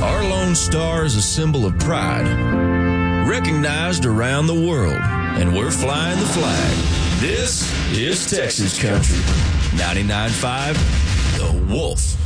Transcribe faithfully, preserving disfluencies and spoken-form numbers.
Our Lone Star is a symbol of pride, recognized around the world, and we're flying the flag. This is Texas Country. ninety-nine point five The Wolf.